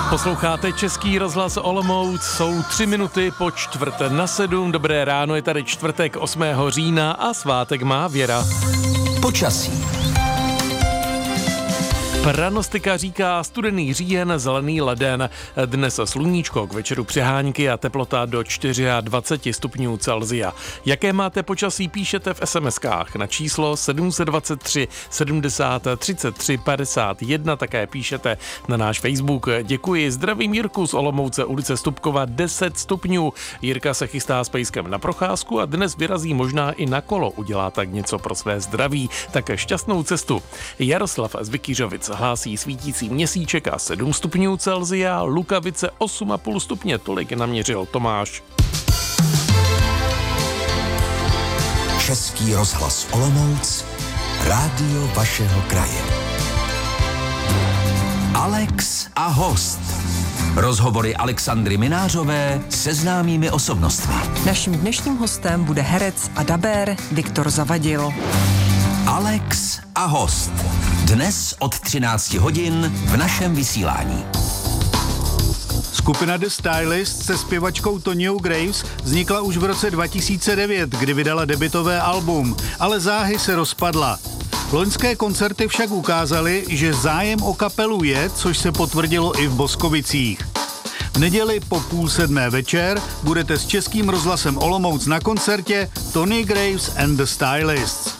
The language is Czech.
Posloucháte Český rozhlas Olomouc, jsou 3 minuty po 6:45. Dobré ráno, je tady čtvrtek 8. října a svátek má Věra. Počasí. Pranostika říká studený říjen, zelený leden. Dnes sluníčko, k večeru přehánky a teplota do 24 stupňů Celsia. Jaké máte počasí, píšete v SMS-kách na číslo 723 70 33 51, také píšete na náš Facebook. Děkuji, zdravím Jirku z Olomouce, ulice Stupkova 10 stupňů. Jirka se chystá s pejskem na procházku a dnes vyrazí možná i na kolo, udělá tak něco pro své zdraví. Tak šťastnou cestu. Jaroslav z Vykyřovic hlásí svítící měsíček a 7 stupňů Celsia, Lukavice 8,5 stupně, tolik naměřil Tomáš. Český rozhlas Olomouc, rádio vašeho kraje. Alex a host. Rozhovory Alexandry Minářové se známými osobnostmi. Naším dnešním hostem bude herec a dabér Viktor Zavadil. Alex a host. Dnes od 13 hodin v našem vysílání. Skupina The Stylists se zpěvačkou Tonyou Graves vznikla už v roce 2009, kdy vydala debutové album, ale záhy se rozpadla. Loňské koncerty však ukázaly, že zájem o kapelu je, což se potvrdilo i v Boskovicích. V neděli po 6:30 večer budete s Českým rozhlasem Olomouc na koncertě Tony Graves and the Stylists.